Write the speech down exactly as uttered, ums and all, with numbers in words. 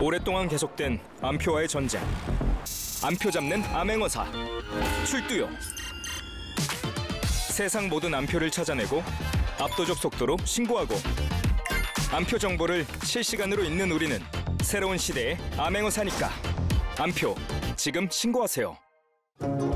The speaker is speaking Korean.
오랫동안 계속된 암표와의 전쟁. 암표 잡는 암행어사 출두요. 세상 모든 암표를 찾아내고 압도적 속도로 신고하고 암표 정보를 실시간으로 읽는 우리는 새로운 시대의 암행어사니까 암표 지금 신고하세요.